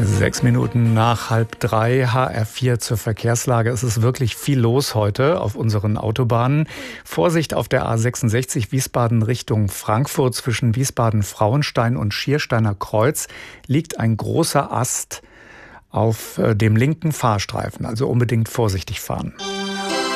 6 Minuten nach 2:30, HR4 zur Verkehrslage. Es ist wirklich viel los heute auf unseren Autobahnen. Vorsicht auf der A66 Wiesbaden Richtung Frankfurt. Zwischen Wiesbaden-Frauenstein und Schiersteiner Kreuz liegt ein großer Ast auf dem linken Fahrstreifen. Also unbedingt vorsichtig fahren.